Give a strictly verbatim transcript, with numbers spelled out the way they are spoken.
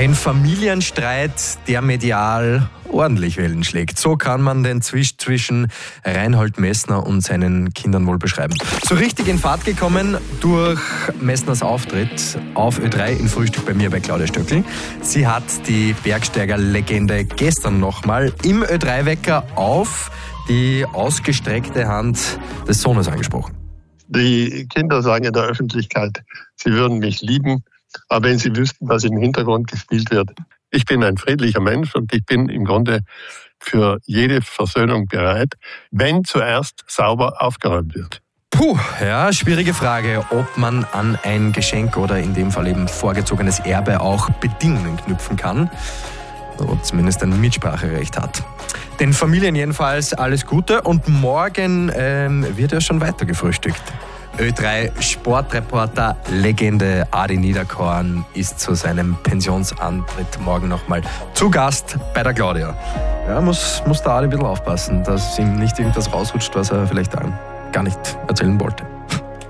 Ein Familienstreit, der medial ordentlich Wellen schlägt. So kann man den Zwisch zwischen Reinhold Messner und seinen Kindern wohl beschreiben. So richtig in Fahrt gekommen durch Messners Auftritt auf Ö drei in Frühstück bei mir bei Claudia Stöckl. Sie hat die Bergsteiger-Legende gestern nochmal im Ö drei Wecker auf die ausgestreckte Hand des Sohnes angesprochen. Die Kinder sagen in der Öffentlichkeit, sie würden mich lieben, aber wenn sie wüssten, was im Hintergrund gespielt wird. Ich bin ein friedlicher Mensch und ich bin im Grunde für jede Versöhnung bereit, wenn zuerst sauber aufgeräumt wird. Puh, ja, schwierige Frage, ob man an ein Geschenk oder in dem Fall eben vorgezogenes Erbe auch Bedingungen knüpfen kann. Oder zumindest ein Mitspracherecht hat. Den Familien jedenfalls alles Gute und morgen ähm, wird ja schon weiter gefrühstückt. Ö drei Sportreporter Legende Adi Niederkorn ist zu seinem Pensionsantritt morgen nochmal zu Gast bei der Claudia. Ja, muss, muss der Adi ein bisschen aufpassen, dass ihm nicht irgendwas rausrutscht, was er vielleicht gar nicht erzählen wollte.